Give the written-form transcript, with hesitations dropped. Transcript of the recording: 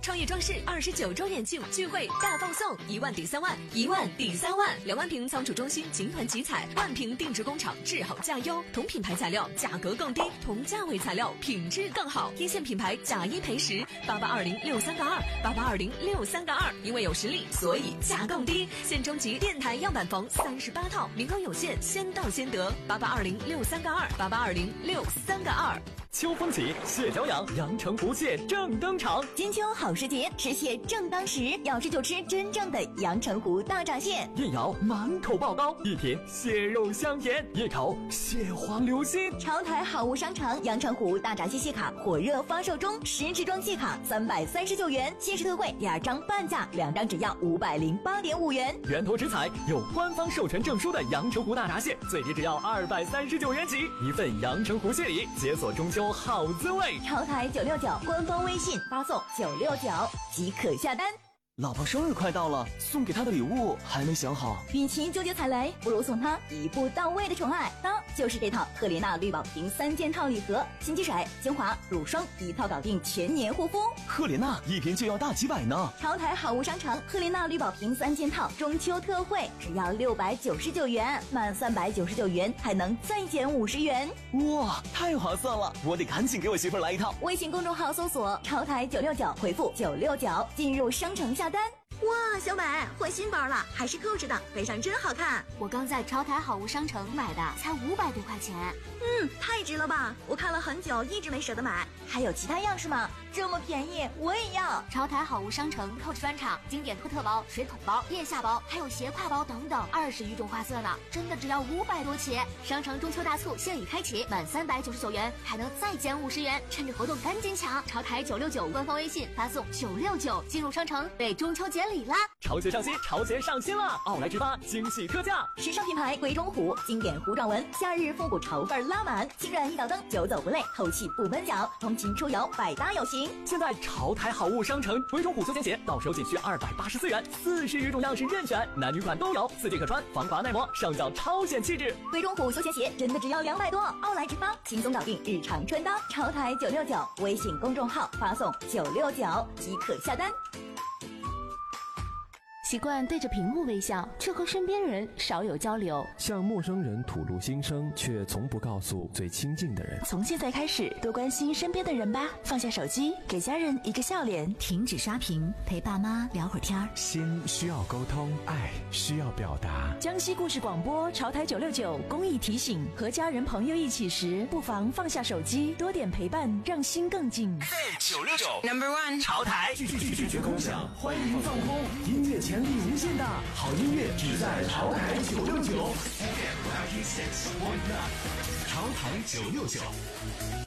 创业装饰29周年庆聚会大放送，1万抵3万，1万抵3万，2万瓶仓储中心集团集采，万瓶定制工厂质好价优，同品牌材料价格更低，同价位材料品质更好，一线品牌假一赔十，882063个2，882063个2，因为有实力，所以价更低。现征集电台样板房38套，名额有限，先到先得，882063个2，882063个2。 秋风起，蟹脚痒，阳澄湖蟹正登场。 金秋好时节，吃蟹正当时，要吃就吃真正的阳澄湖大闸蟹。 夜咬满口爆膏，一品蟹肉香甜；夜烤蟹黄流心。 潮台好物商城阳澄湖大闸蟹蟹卡火热发售中，10支装蟹卡339元，限时特惠2张半价，2张只要508.5元。 源头直采有官方授权证书的阳澄湖大闸蟹，最低只要239元起，一份阳澄湖蟹礼，解锁中秋好滋味。 潮台969官方微信发送969即可下单。 老婆生日快到了，送给她的礼物还没想好。 与其纠结踩雷，不如送她一步到位的宠爱。当就是这套赫莲娜绿宝瓶3件套礼盒，洗洁水、精华、乳霜一套搞定全年护肤。 赫莲娜一瓶就要大几百呢。 潮台好物商城赫莲娜绿宝瓶3件套中秋特惠，只要699元，满399元还能再减50元。 哇，太划算了！我得赶紧给我媳妇来一套。 微信公众号搜索潮台969，回复969进入商城下单。哇，小美换新包了，还是Coach的，背上真好看。 我刚在潮台好物商城买的，才500多块钱。 太值了吧！我看了很久，一直没舍得买。还有其他样式吗？这么便宜，我也要。 潮台好物商城Coach专场经典托特包、水桶包、腋下包，还有斜挎包等等，20余种花色呢，真的只要500多起。商城中秋大促现已开启，满399元还能再减50元，趁着活动赶紧抢！潮台969官方微信发送969进入商城，为中秋节礼啦！ 潮鞋上新，潮鞋上新了！奥莱直发惊喜特价， 时尚品牌鬼冢虎经典糊状纹，夏日复古潮范拉满，轻软一脚蹬，久走不累，透气不闷脚，通勤出游百搭有型。 现在潮台好物商城鬼冢虎休闲鞋到手仅需284元，40余种样式任选，男女款都有，4季可穿，防滑耐磨，上脚超显气质。 鬼冢虎休闲鞋真的只要200多，奥莱直发轻松搞定日常穿搭。潮台969微信公众号发送969即可下单。 习惯对着屏幕微笑，却和身边人少有交流； 向陌生人吐露心声，却从不告诉最亲近的人。 从现在开始，多关心身边的人吧，放下手机，给家人一个笑脸， 停止刷屏，陪爸妈聊会儿天儿。 心需要沟通，爱需要表达。 江西故事广播潮台969公益提醒：和家人朋友一起时，不妨放下手机，多点陪伴，让心更近。 969 No.1 潮台拒绝共享，欢迎放空，音乐潜力无限大，好音乐只在潮台969。 FM 96.9，潮台969。